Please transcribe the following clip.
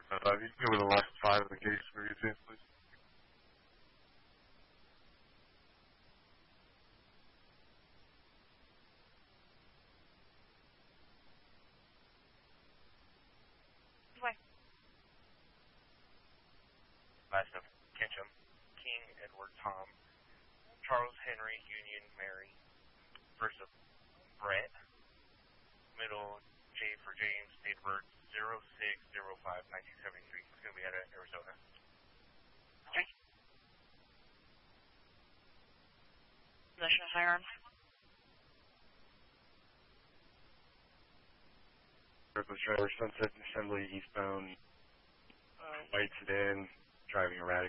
You can go with the last 5 of the case for your chance, please. What? Last of Ketchum, King, Edward, Tom, Charles, Henry, Union, Mary. First of Brett. Middle, J for James, date of birth 06/05/1973. It's going to be out of Arizona. Okay. Possession of firearms. Reckless driver, Sunset Assembly, eastbound, white sedan, driving erratic.